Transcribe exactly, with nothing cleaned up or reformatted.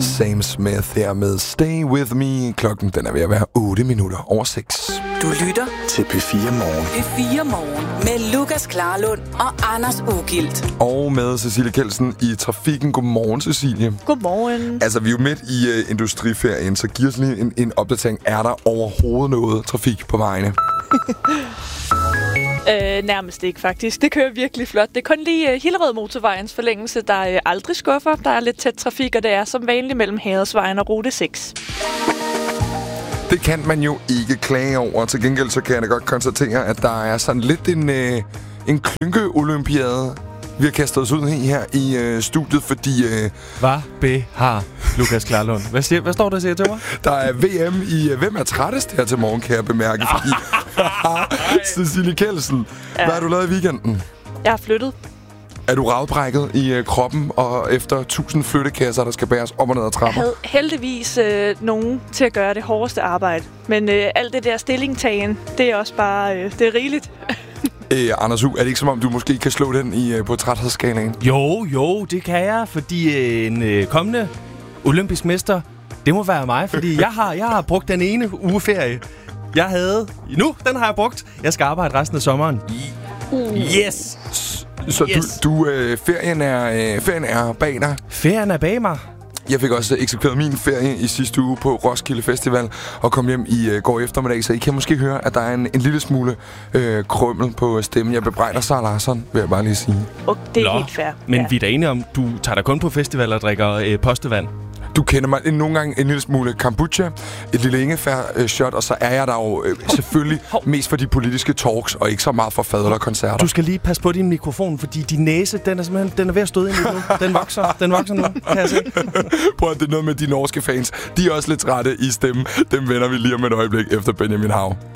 Sam Smith her med Stay With Me. Klokken den er ved at være otte minutter over seks. Du lytter til P fire Morgen. P fire Morgen med Lukas Klarlund og Anders Ugilt. Og med Cecilie Kjeldsen i trafikken. Godmorgen, Cecilie. Godmorgen. Altså, vi er jo midt i uh, industriferien, så giv os lige en, en opdatering. Er der overhovedet noget trafik på vejene? øh, nærmest ikke, faktisk. Det kører virkelig flot. Det er kun lige uh, Hillerød Motorvejens forlængelse, der uh, aldrig skuffer. Der er lidt tæt trafik, og det er som vanligt mellem Hadersvejen og Rute seks. Det kan man jo ikke klage over. Til gengæld så kan jeg da godt konstatere, at der er sådan lidt en, øh, en klynke-olympiade, vi har kastet os ud i her i øh, studiet, fordi... Øh, Hvad be har Lukas Klarlund? Hvad, siger, hvad står der og siger til mig? Der er V M i øh, Hvem er trættest her til morgen, kan jeg bemærke. Fordi Cecilie Kjeldsen, ja. Hvad har du lavet i weekenden? Jeg har flyttet. Er du ravbrækket i øh, kroppen, og efter tusind flyttekasser, der skal bæres op og ned ad trapper? Jeg havde heldigvis øh, nogen til at gøre det hårdeste arbejde. Men øh, alt det der stillingtagen, det er også bare... Øh, det er rigeligt. Øh, Anders U, er det ikke som om, du måske kan slå den i, øh, på træthedsskalaen? Jo, jo, det kan jeg, fordi øh, en øh, kommende olympisk mester, det må være mig, fordi jeg har, jeg har brugt den ene uge ferie. Jeg havde... Nu, den har jeg brugt. Jeg skal arbejde resten af sommeren. Uh. Yes! Så yes. du, du øh, ferien, er, øh, ferien er bag dig? Ferien er bag mig. Jeg fik også eksekveret min ferie i sidste uge på Roskilde Festival og kom hjem i øh, går eftermiddag, så I kan måske høre, at der er en, en lille smule øh, krømmel på stemmen. Jeg bebrejder Sara Larsson, vil jeg bare lige sige. Og det er Nå, helt fair. Men ja. vi er da enige om, du tager dig kun på festival og drikker øh, postevand. Du kender mig nogle gange en lille smule kombucha, et lille ingefær-shot, og så er jeg der jo øh, selvfølgelig mest for de politiske talks, og ikke så meget for fadøl og koncerter. Du skal lige passe på din mikrofon, fordi din næse, den er simpelthen den er ved at støde ind i nu. Den vokser, den vokser nu, kan jeg se. Prøv at det er noget med de norske fans. De er også lidt trætte i stemmen. Dem vender vi lige om et øjeblik efter Benjamin Hav.